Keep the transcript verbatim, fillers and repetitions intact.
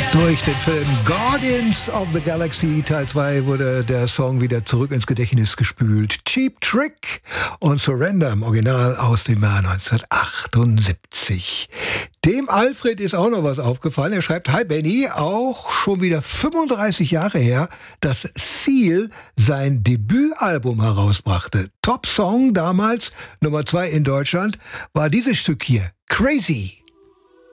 Durch den Film Guardians of the Galaxy Teil zwei wurde der Song wieder zurück ins Gedächtnis gespült. Cheap Trick und Surrender im Original aus dem Jahr neunzehnhundertachtundsiebzig. Dem Alfred ist auch noch was aufgefallen. Er schreibt: Hi Benny, auch schon wieder fünfunddreißig Jahre her, dass Seal sein Debütalbum herausbrachte. Top-Song damals, Nummer zwei in Deutschland, war dieses Stück hier, Crazy.